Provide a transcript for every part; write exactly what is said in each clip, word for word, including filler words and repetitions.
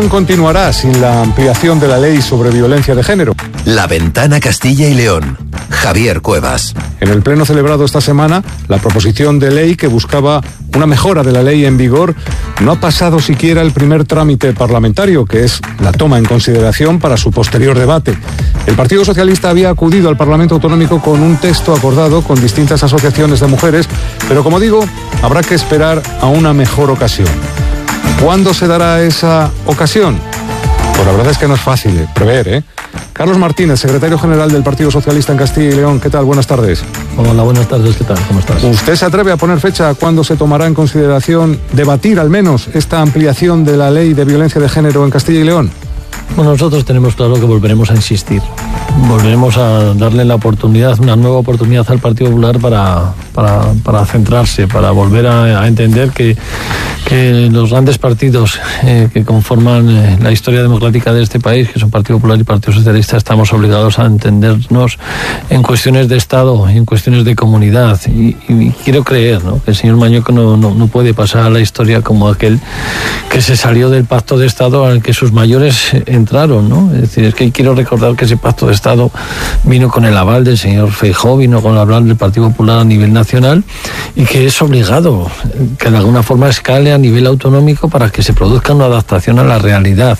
Continuará sin la ampliación de la ley sobre violencia de género. La Ventana Castilla y León. Javier Cuevas. En el pleno celebrado esta semana, la proposición de ley que buscaba una mejora de la ley en vigor no ha pasado siquiera el primer trámite parlamentario, que es la toma en consideración para su posterior debate. El Partido Socialista había acudido al Parlamento Autonómico con un texto acordado con distintas asociaciones de mujeres, pero como digo, habrá que esperar a una mejor ocasión. ¿Cuándo se dará esa ocasión? Pues la verdad es que no es fácil prever, ¿eh? Carlos Martínez, secretario general del Partido Socialista en Castilla y León. ¿Qué tal? Buenas tardes. Hola, buenas tardes. ¿Qué tal? ¿Cómo estás? ¿Usted se atreve a poner fecha a cuándo se tomará en consideración, debatir al menos, esta ampliación de la ley de violencia de género en Castilla y León? Bueno, nosotros tenemos claro que volveremos a insistir. Volveremos a darle la oportunidad, una nueva oportunidad al Partido Popular para, para, para centrarse, para volver a, a entender que, que los grandes partidos eh, que conforman eh, la historia democrática de este país, que son Partido Popular y Partido Socialista, estamos obligados a entendernos en cuestiones de Estado y en cuestiones de comunidad. Y, y quiero creer, ¿no?, que el señor Mañueco no, no, no puede pasar a la historia como aquel que se salió del pacto de Estado al que sus mayores entraron, ¿no? Es decir, es que quiero recordar que ese pacto de Estado vino con el aval del señor Feijóo, vino con el aval del Partido Popular a nivel nacional, y que es obligado que de alguna forma escale a nivel autonómico para que se produzca una adaptación a la realidad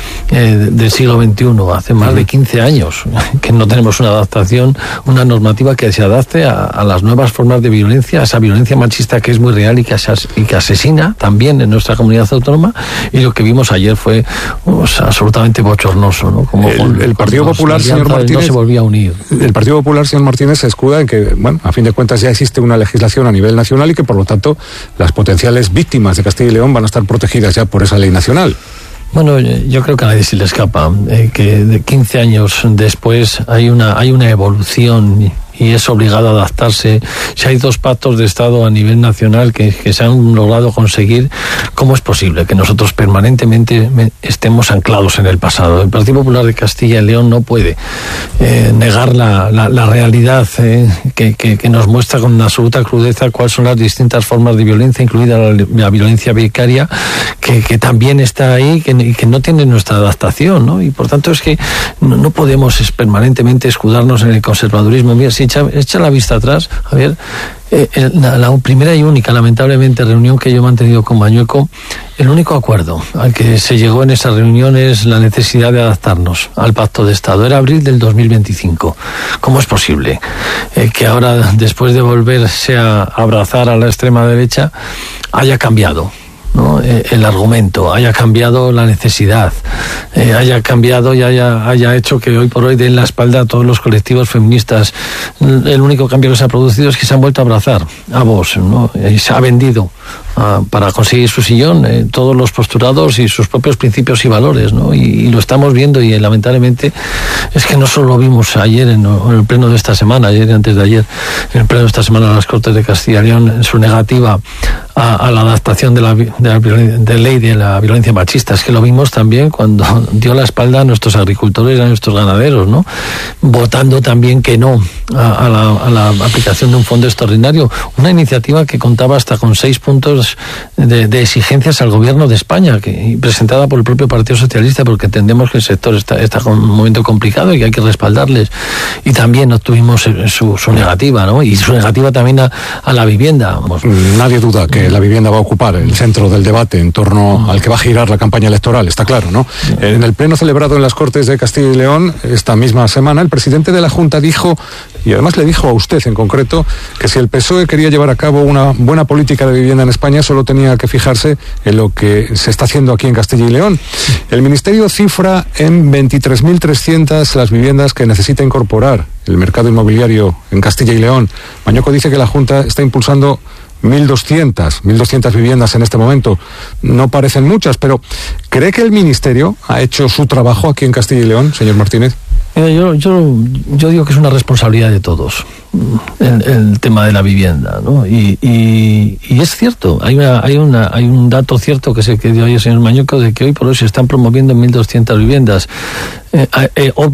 eh, del siglo veintiuno. Hace más de quince años que no tenemos una adaptación, una normativa que se adapte a, a las nuevas formas de violencia, a esa violencia machista que es muy real y que, as- y que asesina también en nuestra comunidad autónoma, y lo que vimos ayer fue pues, absolutamente bochornoso, ¿no? Como el, con, el Partido con Popular, señor Martínez, no se volvía a unir. El Partido Popular, señor Martínez, se escuda en que, bueno, a fin de cuentas ya existe una legislación a nivel nacional y que, por lo tanto, las potenciales víctimas de Castilla y León van a estar protegidas ya por esa ley nacional. Bueno, yo creo que a nadie se le escapa eh, que de quince años después hay una hay una evolución y es obligado a adaptarse. Si hay dos pactos de Estado a nivel nacional que, que se han logrado conseguir, ¿cómo es posible que nosotros permanentemente estemos anclados en el pasado? El Partido Popular de Castilla y León no puede eh, negar la, la, la realidad eh, que, que, que nos muestra con absoluta crudeza cuáles son las distintas formas de violencia, incluida la, la violencia vicaria, que, que también está ahí que, y que no tiene nuestra adaptación, ¿no? Y por tanto es que no, no podemos es, permanentemente escudarnos en el conservadurismo. Mira, si echa, echa la vista atrás, a ver, eh, la, la primera y única, lamentablemente, reunión que yo he mantenido con Mañueco, el único acuerdo al que se llegó en esa reunión es la necesidad de adaptarnos al Pacto de Estado. Era abril del dos mil veinticinco. ¿Cómo es posible eh, que ahora, después de volverse a abrazar a la extrema derecha, haya cambiado, ¿no?, eh, el argumento, haya cambiado la necesidad, eh, haya cambiado y haya, haya hecho que hoy por hoy den la espalda a todos los colectivos feministas? El único cambio que se ha producido es que se han vuelto a abrazar a Vox, ¿no? Y se ha vendido uh, para conseguir su sillón eh, todos los postulados y sus propios principios y valores, ¿no? Y, y lo estamos viendo, y eh, lamentablemente es que no solo lo vimos ayer en, en el pleno de esta semana, ayer y antes de ayer, en el pleno de esta semana en las Cortes de Castilla y León, en su negativa a, a la adaptación de la de la de ley de la violencia machista. Es que lo vimos también cuando dio la espalda a nuestros agricultores y a nuestros ganaderos, ¿no?, votando también que no a, a, la, a la aplicación de un fondo extraordinario, una iniciativa que contaba hasta con seis puntos de, de exigencias al gobierno de España, que presentada por el propio Partido Socialista, porque entendemos que el sector está, está en un momento complicado y que hay que respaldarles, y también obtuvimos su, su negativa, ¿no?, y su negativa también a, a la vivienda. Vamos. Nadie duda que la vivienda va a ocupar el centro del debate en torno al que va a girar la campaña electoral, está claro, ¿no? En el pleno celebrado en las Cortes de Castilla y León esta misma semana, el presidente de la Junta dijo, y además le dijo a usted en concreto, que si el P S O E quería llevar a cabo una buena política de vivienda en España, solo tenía que fijarse en lo que se está haciendo aquí en Castilla y León. El Ministerio cifra en veintitrés mil trescientas las viviendas que necesita incorporar el mercado inmobiliario en Castilla y León. Mañueco dice que la Junta está impulsando mil doscientas viviendas en este momento. No parecen muchas, pero ¿cree que el Ministerio ha hecho su trabajo aquí en Castilla y León, señor Martínez? Yo, yo, yo digo que es una responsabilidad de todos el, el tema de la vivienda, ¿no? Y, y, y es cierto, hay una, hay una, hay un dato cierto que se que dio ayer el señor Mañueco, de que hoy por hoy se están promoviendo mil doscientas viviendas. Eh, eh, obvia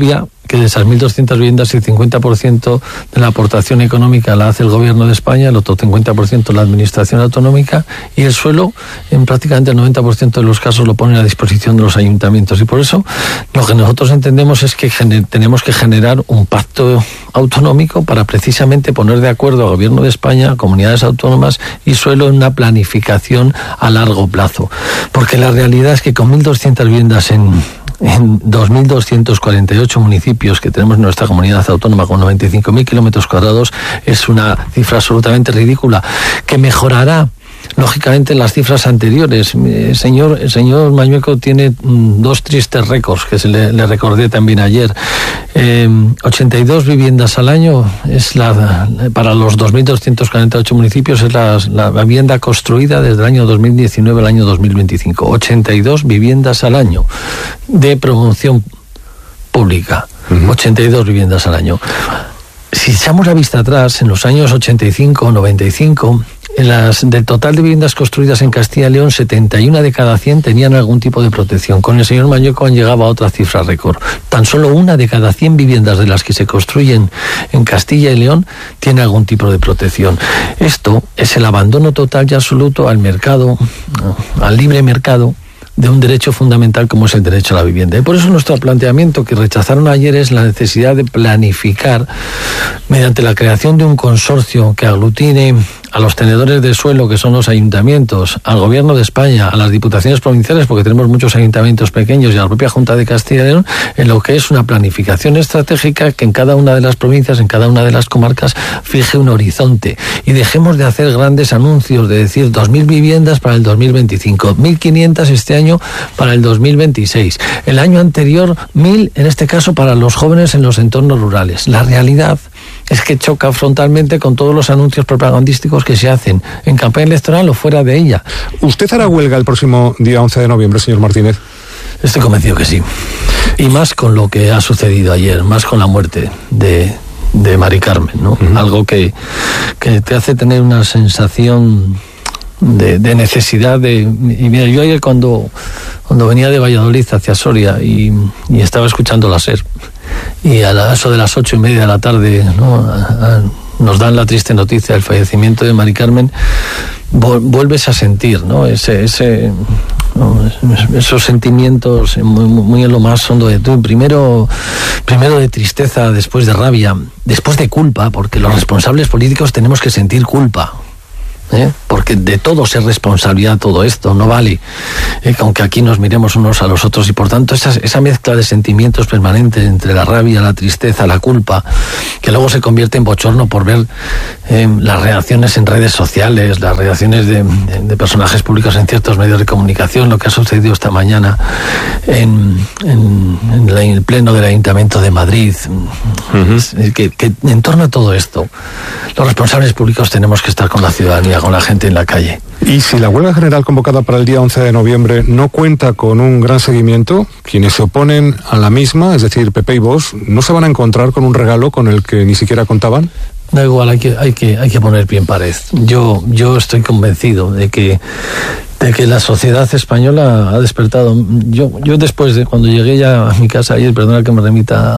que de esas mil doscientas viviendas el cincuenta por ciento de la aportación económica la hace el Gobierno de España, el otro cincuenta por ciento la Administración Autonómica, y el suelo en prácticamente el noventa por ciento de los casos lo ponen a disposición de los ayuntamientos. Y por eso lo que nosotros entendemos es que gener- tenemos que generar un pacto autonómico para precisamente poner de acuerdo al Gobierno de España, comunidades autónomas y suelo en una planificación a largo plazo. Porque la realidad es que con mil doscientas viviendas en en dos mil doscientos cuarenta y ocho municipios que tenemos en nuestra comunidad autónoma con noventa y cinco mil kilómetros cuadrados es una cifra absolutamente ridícula, que mejorará lógicamente las cifras anteriores. El señor, el señor Mañueco tiene mm, dos tristes récords que se le, le recordé también ayer. Eh, ochenta y dos viviendas al año es la, para los dos mil doscientos cuarenta y ocho municipios es la, la vivienda construida desde el año dos mil diecinueve al año dos mil veinticinco. ochenta y dos viviendas al año de promoción pública. Uh-huh. ochenta y dos viviendas al año. Si echamos la vista atrás, en los años ochenta y cinco, noventa y cinco, en las, del total de viviendas construidas en Castilla y León, setenta y una de cada cien tenían algún tipo de protección. Con el señor Mañueco han llegado a otra cifra récord. Tan solo una de cada cien viviendas de las que se construyen en Castilla y León tiene algún tipo de protección. Esto es el abandono total y absoluto al mercado, al libre mercado, de un derecho fundamental como es el derecho a la vivienda. Y por eso nuestro planteamiento que rechazaron ayer es la necesidad de planificar mediante la creación de un consorcio que aglutine a los tenedores de suelo, que son los ayuntamientos, al Gobierno de España, a las diputaciones provinciales, porque tenemos muchos ayuntamientos pequeños, y a la propia Junta de Castilla y León, en lo que es una planificación estratégica que en cada una de las provincias, en cada una de las comarcas, fije un horizonte. Y dejemos de hacer grandes anuncios de decir dos mil viviendas para el dos mil veinticinco, mil quinientas este año para el dos mil veintiséis, el año anterior mil, en este caso para los jóvenes en los entornos rurales. La realidad es que choca frontalmente con todos los anuncios propagandísticos que se hacen en campaña electoral o fuera de ella. ¿Usted hará huelga el próximo día once de noviembre, señor Martínez? Estoy convencido que sí. Y más con lo que ha sucedido ayer, más con la muerte de, de Mari Carmen, ¿no? Uh-huh. Algo que, que te hace tener una sensación de, de necesidad de... Y mira, yo ayer cuando, cuando venía de Valladolid hacia Soria y, y estaba escuchando la SER, y a eso de las ocho y media de la tarde, ¿no?, a, a, nos dan la triste noticia del fallecimiento de Mari Carmen, vuelves a sentir, ¿no?, ese, ese, ¿no?, esos sentimientos muy, muy en lo más hondo de tú. Primero, primero de tristeza, después de rabia, después de culpa, porque los responsables políticos tenemos que sentir culpa. ¿Eh? Porque de todos es responsabilidad todo esto, no vale eh, aunque aquí nos miremos unos a los otros, y por tanto esa, esa mezcla de sentimientos permanentes entre la rabia, la tristeza, la culpa, que luego se convierte en bochorno por ver eh, las reacciones en redes sociales, las reacciones de, de, de personajes públicos en ciertos medios de comunicación, lo que ha sucedido esta mañana en, en, en, la, en el pleno del Ayuntamiento de Madrid. Uh-huh. es, es que, que en torno a todo esto los responsables públicos tenemos que estar con la ciudadanía, con la gente en la calle. Y si la huelga general convocada para el día once de noviembre no cuenta con un gran seguimiento, quienes se oponen a la misma, es decir, P P y Vox, ¿no se van a encontrar con un regalo con el que ni siquiera contaban? Da igual, hay que, hay que, hay que poner pie en pared. Yo, yo estoy convencido de que de que la sociedad española ha despertado. Yo, yo después de cuando llegué ya a mi casa ayer, perdona que me remita